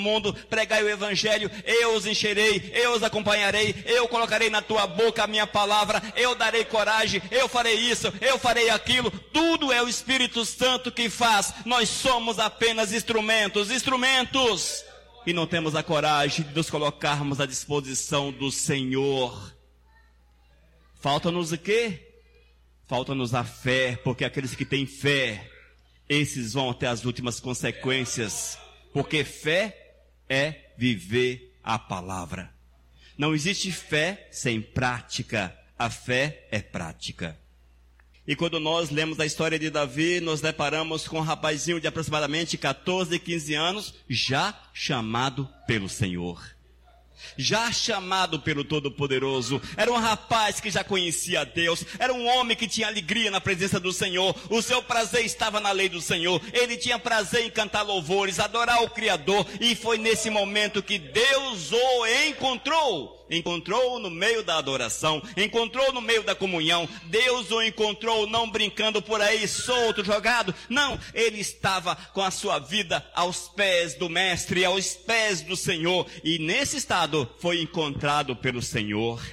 mundo, pregai o evangelho, eu os encherei, eu os acompanharei, eu colocarei na tua boca a minha palavra, eu darei coragem, eu farei isso, eu farei aquilo. Tudo é o Espírito Santo que faz. Nós somos apenas instrumentos, e não temos a coragem de nos colocarmos à disposição do Senhor. Falta-nos o quê? Falta-nos a fé, porque aqueles que têm fé, esses vão ter as últimas consequências, porque fé é viver a palavra. Não existe fé sem prática, a fé é prática. E quando nós lemos a história de Davi, nos deparamos com um rapazinho de aproximadamente 14, 15 anos, já chamado pelo Senhor. Já chamado pelo Todo-Poderoso. Era um rapaz que já conhecia a Deus, era um homem que tinha alegria na presença do Senhor, o seu prazer estava na lei do Senhor, ele tinha prazer em cantar louvores, adorar o Criador, e foi nesse momento que Deus o encontrou no meio da adoração, encontrou no meio da comunhão. Deus o encontrou não brincando por aí, solto, jogado, não, ele estava com a sua vida aos pés do Mestre, aos pés do Senhor, e nesse estado foi encontrado pelo Senhor.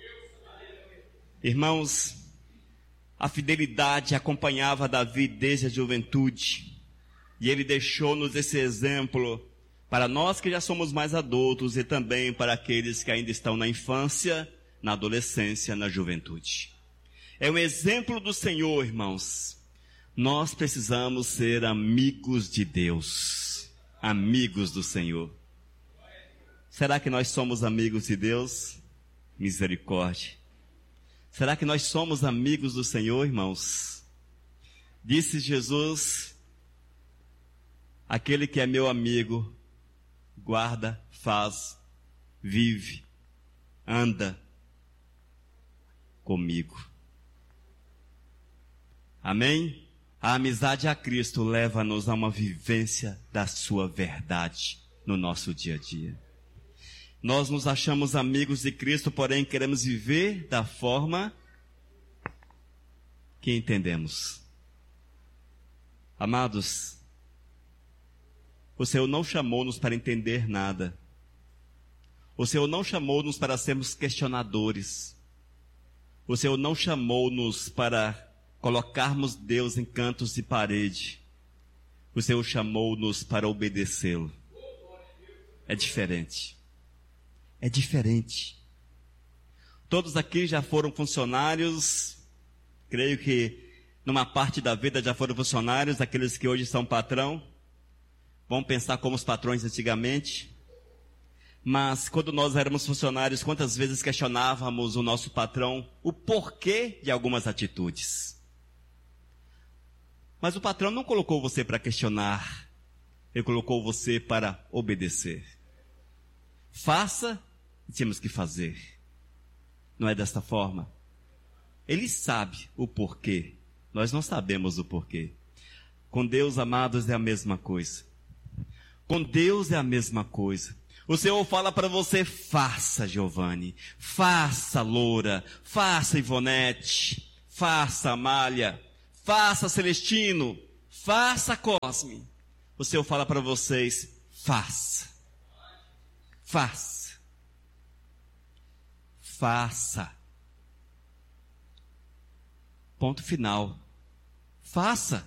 Irmãos, a fidelidade acompanhava Davi desde a juventude, e ele deixou-nos esse exemplo para nós que já somos mais adultos e também para aqueles que ainda estão na infância, na adolescência, na juventude. É um exemplo do Senhor, irmãos. Nós precisamos ser amigos de Deus, amigos do Senhor. Será que nós somos amigos de Deus? Misericórdia. Será que nós somos amigos do Senhor, irmãos? Disse Jesus: aquele que é meu amigo, guarda, faz, vive, anda comigo. Amém? A amizade a Cristo leva-nos a uma vivência da sua verdade no nosso dia a dia. Nós nos achamos amigos de Cristo, porém queremos viver da forma que entendemos. Amados, o Senhor não chamou-nos para entender nada. O Senhor não chamou-nos para sermos questionadores. O Senhor não chamou-nos para colocarmos Deus em cantos de parede. O Senhor chamou-nos para obedecê-lo. É diferente. É diferente. Todos aqui já foram funcionários, creio que numa parte da vida já foram funcionários, aqueles que hoje são patrão. Vamos pensar como os patrões antigamente. Mas quando nós éramos funcionários, quantas vezes questionávamos o nosso patrão o porquê de algumas atitudes? Mas o patrão não colocou você para questionar, ele colocou você para obedecer. Faça, temos que fazer. Não é desta forma. Ele sabe o porquê, nós não sabemos o porquê. Com Deus, amados, é a mesma coisa. Com Deus é a mesma coisa. O Senhor fala para você: faça, Giovanni, faça, Loura, faça, Ivonete, faça, Amália, faça, Celestino, faça, Cosme. O Senhor fala para vocês: faça, faça, faça. Ponto final. Faça.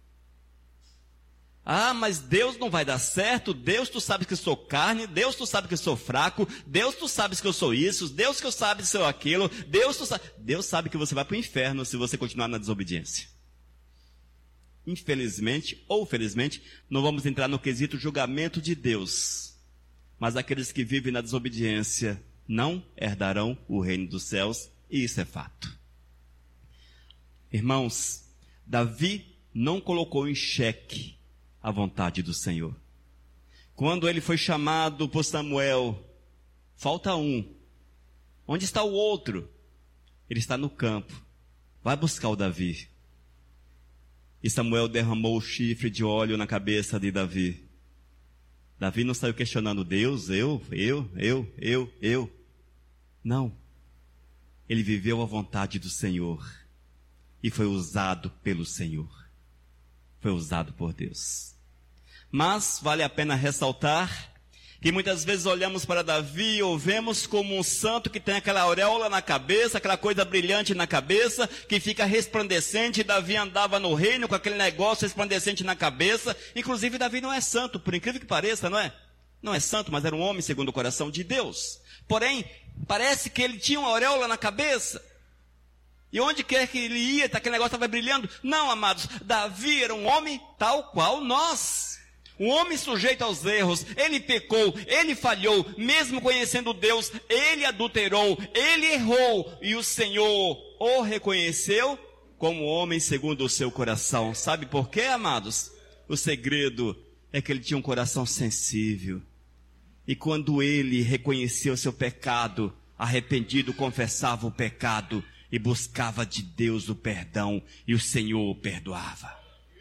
Ah, mas Deus não vai dar certo. Deus, tu sabes que eu sou carne. Deus, tu sabes que eu sou fraco. Deus, tu sabes que eu sou isso. Deus, que eu sabe que eu sou aquilo. Deus sabe que você vai para o inferno se você continuar na desobediência. Infelizmente ou felizmente, não vamos entrar no quesito julgamento de Deus. Mas aqueles que vivem na desobediência não herdarão o reino dos céus, e isso é fato. Irmãos, Davi não colocou em xeque a vontade do Senhor. Quando ele foi chamado por Samuel, falta um. Onde está o outro? Ele está no campo. Vai buscar o Davi. E Samuel derramou o chifre de óleo na cabeça de Davi. Davi não saiu questionando Deus, eu. Não. Ele viveu a vontade do Senhor. E foi usado pelo Senhor. Foi usado por Deus. Mas vale a pena ressaltar Que muitas vezes olhamos para Davi ou vemos como um santo que tem aquela auréola na cabeça, aquela coisa brilhante na cabeça, que fica resplandecente. Davi andava no reino com aquele negócio resplandecente na cabeça. Inclusive Davi não é santo, por incrível que pareça, não é? Não é santo, mas era um homem segundo o coração de Deus. Porém, parece que ele tinha uma auréola na cabeça. E onde quer que ele ia, aquele negócio estava brilhando. Não, amados, Davi era um homem tal qual nós. Um homem sujeito aos erros. Ele pecou, ele falhou, mesmo conhecendo Deus, ele adulterou, ele errou. E o Senhor o reconheceu como homem segundo o seu coração. Sabe por quê, amados? O segredo é que ele tinha um coração sensível. E quando ele reconheceu seu pecado, arrependido, confessava o pecado e buscava de Deus o perdão, e o Senhor o perdoava.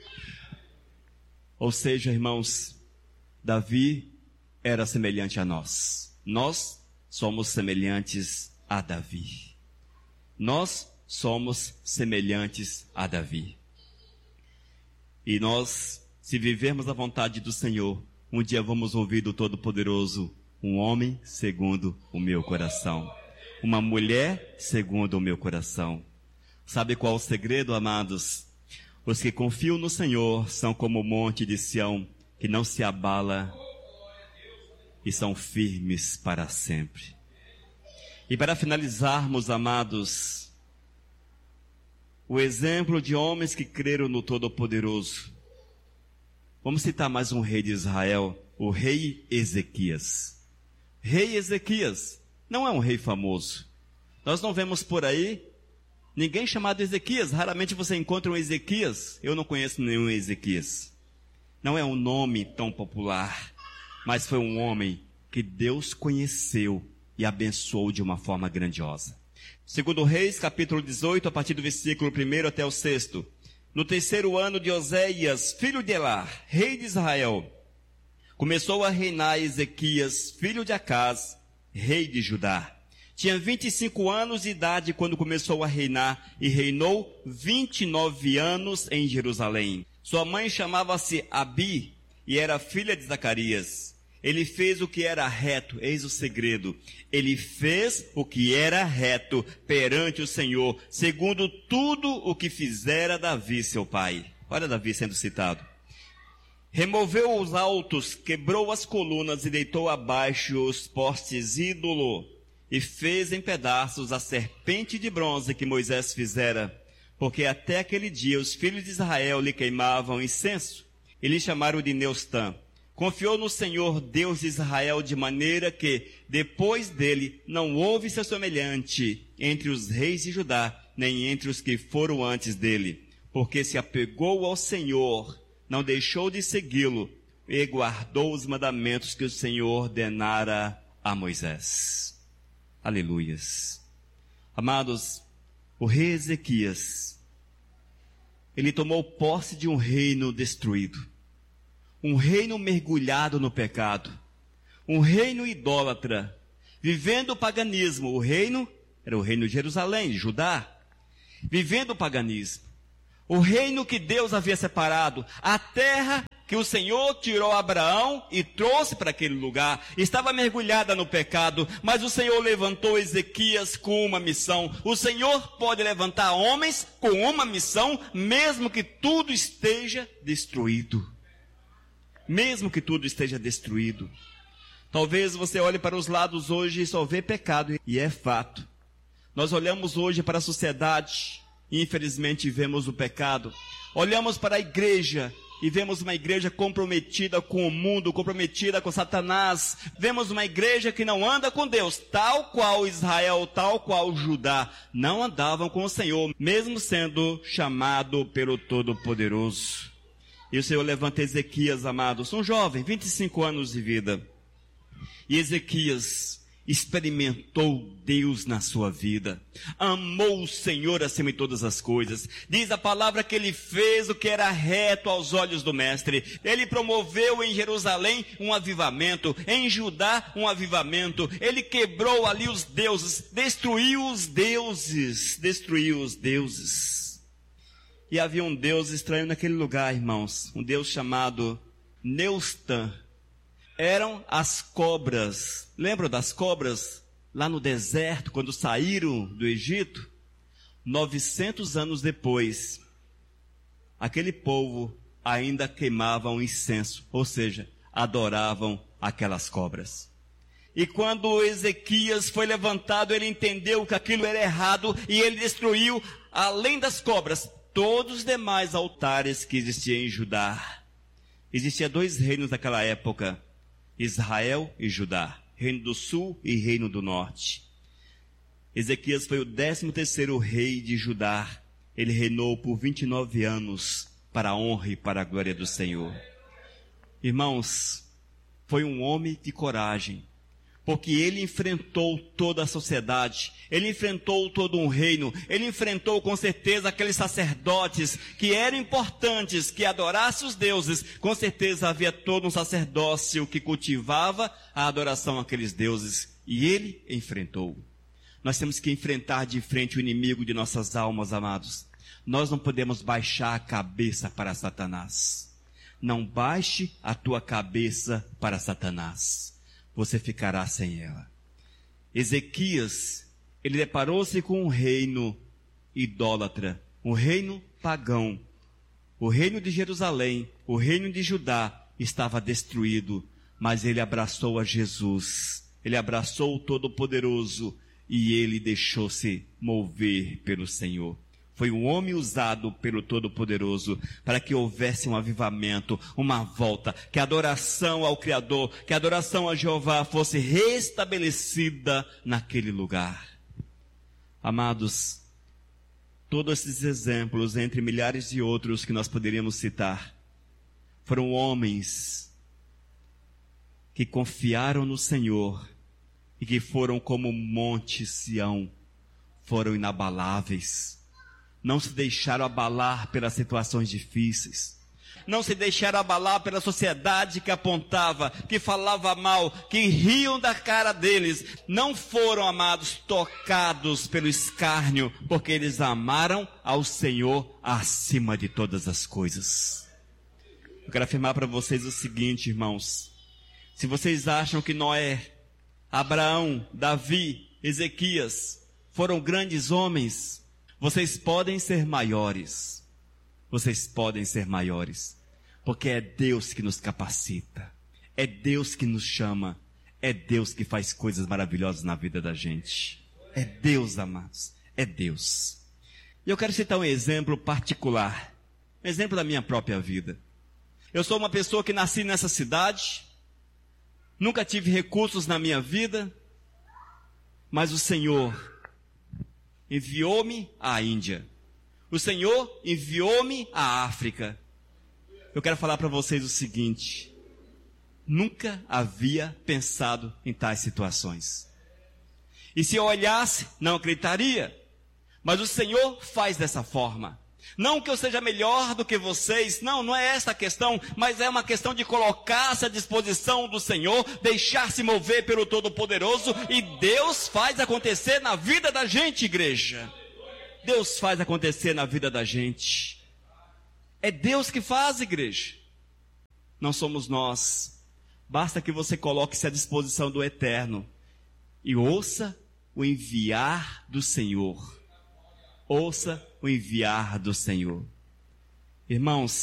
Ou seja, irmãos, Davi era semelhante a nós. Nós somos semelhantes a Davi. Nós somos semelhantes a Davi. E nós, se vivermos a vontade do Senhor, um dia vamos ouvir do Todo-Poderoso: um homem segundo o meu coração, uma mulher segundo o meu coração. Sabe qual o segredo, amados? Os que confiam no Senhor são como o monte de Sião, que não se abala e são firmes para sempre. E para finalizarmos, amados, o exemplo de homens que creram no Todo-Poderoso. Vamos citar mais um rei de Israel, o rei Ezequias. Rei Ezequias não é um rei famoso. Nós não vemos por aí ninguém chamado Ezequias. Raramente você encontra um Ezequias. Eu não conheço nenhum Ezequias. Não é um nome tão popular, mas foi um homem que Deus conheceu e abençoou de uma forma grandiosa. Segundo Reis, capítulo 18, a partir do versículo 1 até o 6. No terceiro ano de Oséias, filho de Elar, rei de Israel, começou a reinar Ezequias, filho de Acaz, rei de Judá. Tinha 25 anos de idade quando começou a reinar e reinou 29 anos em Jerusalém. Sua mãe chamava-se Abi e era filha de Zacarias. Ele fez o que era reto, eis o segredo. Ele fez o que era reto perante o Senhor, segundo tudo o que fizera Davi, seu pai. Olha Davi sendo citado. Removeu os altos, quebrou as colunas e deitou abaixo os postes ídolo. E fez em pedaços a serpente de bronze que Moisés fizera, porque até aquele dia os filhos de Israel lhe queimavam incenso, e lhe chamaram de Neustã. Confiou no Senhor, Deus de Israel, de maneira que, depois dele, não houve seu semelhante entre os reis de Judá, nem entre os que foram antes dele, porque se apegou ao Senhor, não deixou de segui-lo, e guardou os mandamentos que o Senhor ordenara a Moisés. Aleluias. Amados, o rei Ezequias, ele tomou posse de um reino destruído, um reino mergulhado no pecado, um reino idólatra, vivendo o paganismo. O reino era o reino de Jerusalém, de Judá, vivendo o paganismo. O reino que Deus havia separado, a terra que o Senhor tirou Abraão e trouxe para aquele lugar, estava mergulhada no pecado, mas o Senhor levantou Ezequias com uma missão. O Senhor pode levantar homens com uma missão, mesmo que tudo esteja destruído. Mesmo que tudo esteja destruído. Talvez você olhe para os lados hoje e só vê pecado, e é fato. Nós olhamos hoje para a sociedade e infelizmente vemos o pecado. Olhamos para a igreja e vemos uma igreja comprometida com o mundo, comprometida com Satanás. Vemos uma igreja que não anda com Deus, tal qual Israel, tal qual Judá, não andavam com o Senhor, mesmo sendo chamado pelo Todo-Poderoso. E o Senhor levanta Ezequias, amados, um jovem, 25 anos de vida. E Ezequias experimentou Deus na sua vida, amou o Senhor acima de todas as coisas. Diz a palavra que ele fez o que era reto aos olhos do mestre. Ele promoveu em Jerusalém um avivamento, em Judá um avivamento. Ele quebrou ali os deuses, destruiu os deuses. E havia um Deus estranho naquele lugar, irmãos, um Deus chamado Neustã. eram as cobras. Lembram das cobras lá no deserto, quando saíram do Egito? 900 anos depois, aquele povo ainda queimava um incenso, ou seja, adoravam aquelas cobras. E quando Ezequias foi levantado, ele entendeu que aquilo era errado e ele destruiu, além das cobras, todos os demais altares que existiam em Judá. Existiam 2 reinos naquela época, Israel e Judá, reino do sul e reino do norte. Ezequias foi o 13º rei de Judá. Ele reinou por 29 anos para a honra e para a glória do Senhor. Irmãos, foi um homem de coragem, porque ele enfrentou toda a sociedade, ele enfrentou todo um reino, ele enfrentou com certeza aqueles sacerdotes que eram importantes, que adorassem os deuses. Com certeza havia todo um sacerdócio que cultivava a adoração àqueles deuses, e ele enfrentou. Nós temos que enfrentar de frente o inimigo de nossas almas, amados. Nós não podemos baixar a cabeça para Satanás. Não baixe a tua cabeça para Satanás. Você ficará sem ela. Ezequias, ele deparou-se com um reino idólatra, um reino pagão. O reino de Jerusalém, o reino de Judá estava destruído, mas ele abraçou a Jesus. Ele abraçou o Todo-Poderoso e ele deixou-se mover pelo Senhor. Foi um homem usado pelo Todo-Poderoso para que houvesse um avivamento, uma volta, que a adoração ao Criador, que a adoração a Jeová fosse restabelecida naquele lugar. Amados, todos esses exemplos, entre milhares de outros que nós poderíamos citar, foram homens que confiaram no Senhor e que foram como o Monte Sião, foram inabaláveis. Não se deixaram abalar pelas situações difíceis. Não se deixaram abalar pela sociedade que apontava, que falava mal, que riam da cara deles. Não foram, amados, tocados pelo escárnio, porque eles amaram ao Senhor acima de todas as coisas. Eu quero afirmar para vocês o seguinte, irmãos. Se vocês acham que Noé, Abraão, Davi, Ezequias foram grandes homens, vocês podem ser maiores. Vocês podem ser maiores. Porque é Deus que nos capacita. É Deus que nos chama. É Deus que faz coisas maravilhosas na vida da gente. É Deus, amados. É Deus. E eu quero citar um exemplo particular. Um exemplo da minha própria vida. Eu sou uma pessoa que nasci nessa cidade. Nunca tive recursos na minha vida. Mas o Senhor enviou-me à Índia. O Senhor enviou-me à África. Eu quero falar para vocês o seguinte. Nunca havia pensado em tais situações. E se eu olhasse, não acreditaria. Mas o Senhor faz dessa forma. Não que eu seja melhor do que vocês, não é essa a questão, mas é uma questão de colocar-se à disposição do Senhor, deixar-se mover pelo Todo-Poderoso, e Deus faz acontecer na vida da gente, igreja. Deus faz acontecer na vida da gente. É Deus que faz, igreja. Não somos nós. Basta que você coloque-se à disposição do Eterno e ouça o enviar do Senhor. Ouça o enviar do Senhor. Irmãos,